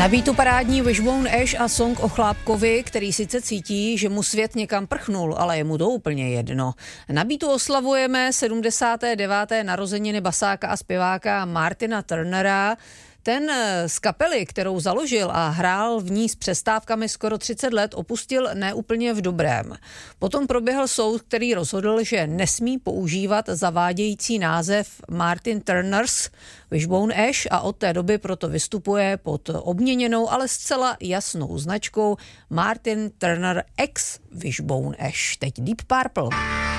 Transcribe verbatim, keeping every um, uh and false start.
Na beatu parádní Wishbone Ash a song o chlápkovi, který sice cítí, že mu svět někam prchnul, ale je mu to úplně jedno. Na beatu oslavujeme sedmdesáté deváté narozeniny basáka a zpěváka Martina Turnera. Ten z kapely, kterou založil a hrál v ní s přestávkami skoro třicet let, opustil neúplně v dobrém. Potom proběhl soud, který rozhodl, že nesmí používat zavádějící název Martin Turner's Wishbone Ash a od té doby proto vystupuje pod obměněnou, ale zcela jasnou značkou Martin Turner X Wishbone Ash. Teď Deep Purple.